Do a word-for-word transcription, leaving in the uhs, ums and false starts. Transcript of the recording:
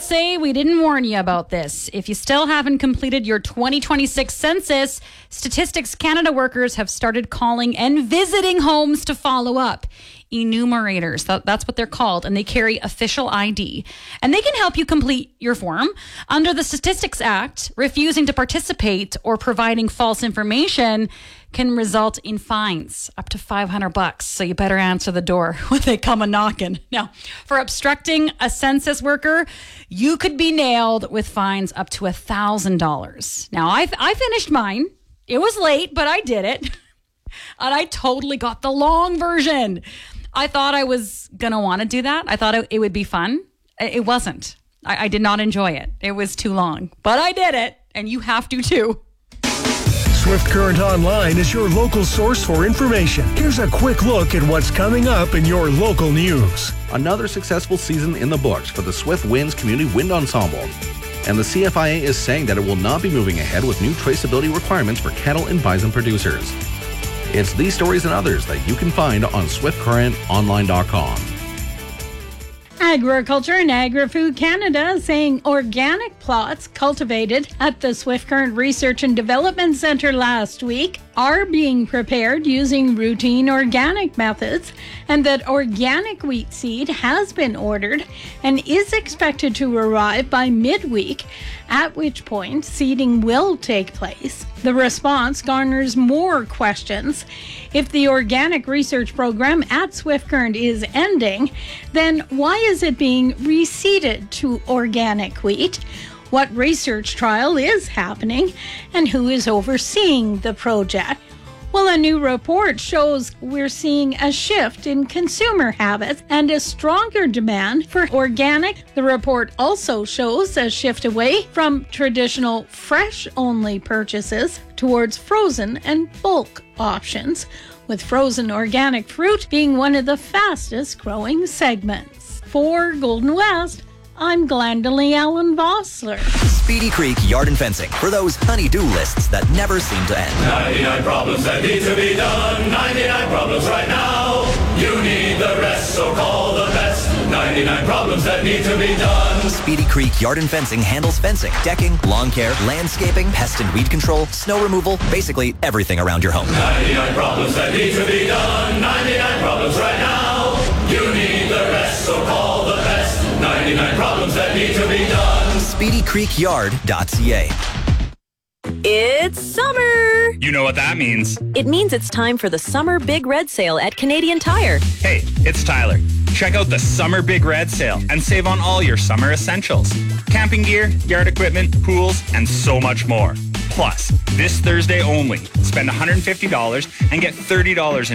let's say we didn't warn you about this. If you still haven't completed your twenty twenty-six census, Statistics Canada workers have started calling and visiting homes to follow up. Enumerators, that, that's what they're called, and they carry official I D. And they can help you complete your form. Under the Statistics Act, refusing to participate or providing false information can result in fines up to five hundred bucks. So you better answer the door when they come a knocking. Now, for obstructing a census worker, you could be nailed with fines up to one thousand dollars. Now, I, I finished mine. It was late, but I did it. And I totally got the long version. I thought I was going to want to do that. I thought it, it would be fun. It wasn't. I, I did not enjoy it. It was too long. But I did it, and you have to too. Swift Current Online is your local source for information. Here's a quick look at what's coming up in your local news. Another successful season in the books for the Swift Winds Community Wind Ensemble. And the C F I A is saying that it will not be moving ahead with new traceability requirements for cattle and bison producers. It's these stories and others that you can find on swift current online dot com. Agriculture and Agri-Food Canada saying organic plots cultivated at the Swift Current Research and Development Centre last week are being prepared using routine organic methods, and that organic wheat seed has been ordered and is expected to arrive by midweek, at which point seeding will take place. The response garners more questions. If the organic research program at Swift Current is ending, then why is it being reseeded to organic wheat? What research trial is happening, and who is overseeing the project? Well, a new report shows we're seeing a shift in consumer habits and a stronger demand for organic. The report also shows a shift away from traditional fresh-only purchases towards frozen and bulk options, with frozen organic fruit being one of the fastest growing segments. For Golden West, I'm Glendalee Allen Vossler. Speedy Creek Yard and Fencing for those honey-do lists that never seem to end. ninety-nine problems that need to be done. ninety-nine problems right now. You need the rest, so call the best. ninety-nine problems that need to be done. Speedy Creek Yard and Fencing handles fencing, decking, lawn care, landscaping, pest and weed control, snow removal, basically everything around your home. ninety-nine problems that need to be done. ninety-nine problems right now. You need the rest, so call the best. ninety-nine problems that need to be done. speedy creek yard dot c a. It's summer! You know what that means. It means it's time for the Summer Big Red Sale at Canadian Tire. Hey, it's Tyler. Check out the Summer Big Red Sale and save on all your summer essentials. Camping gear, yard equipment, pools, and so much more. Plus, this Thursday only, spend one hundred fifty dollars and get thirty dollars in